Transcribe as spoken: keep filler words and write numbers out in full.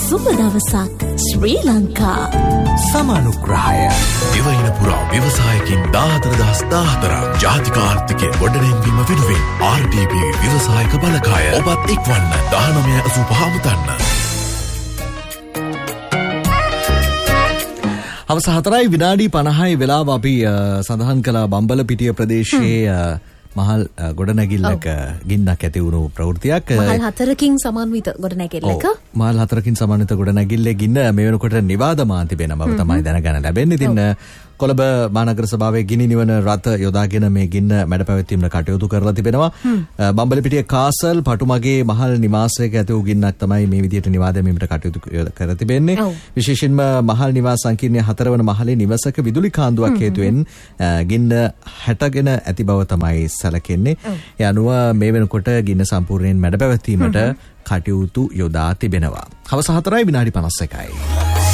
සුබ දවසක් ශ්‍රී ලංකා. සමානුග්‍රහය දිවයින පුරා ව්‍යවසායකින් දාහතර දහස් දාහතරක් ජාතික ආර්ථිකය ගොඩනැංවීම වෙනුවෙන් ආර් ඩී බී ව්‍යවසායක බලකාය ඔබත් එක්වන්න දහනවය අසූ පහ මුතන්න. හවස හතරයි විනාඩි පනහයි වෙලාව අපි සඳහන් කළ බම්බලපිටිය ප්‍රදේශයේ මහල් ගොඩනැගිල්ලක ගින්නක් ඇති වුණු ප්‍රවෘත්තියක්. මහල් හතරකින් සමන්විත ගොඩනැගිල්ලක මහල් හතරකින් සමන්විත ගොඩනැගිල්ලේ ගින්න මේ වෙනකොට නිවාදමාන තිබෙන බව තමයි දැනගන්න ලැබෙන්නේ. ඉතින් කොළඹ මහනගර සභාවේ ගිනි නිවන රථ යොදාගෙන මේ ගින්න මැඩ පැවැත්වීමට කටයුතු කරලා තිබෙනවා. බම්බලපිටිය කාසල් පටුමගේ මහල් නිවාසයක ඇති වූ ගින්නක් තමයි මේ විදිහට නිවාදමීමට කටයුතු කර තිබෙන්නේ. විශේෂයෙන්ම මහල් නිවාස සංකීර්ණයේ හතරවන මහලේ නිවසක විදුලි කාන්දුවක් හේතුවෙන් ගින්න හැටගෙන ඇති බව තමයි සැලකෙන්නේ. ඒ අනුව මේ වෙනකොට ගින්න සම්පූර්ණයෙන් මැඩ පැවැත්වීමට කටයුතු යොදා තිබෙනවා. හවස හතරයි විනාඩි පනස් එකයි.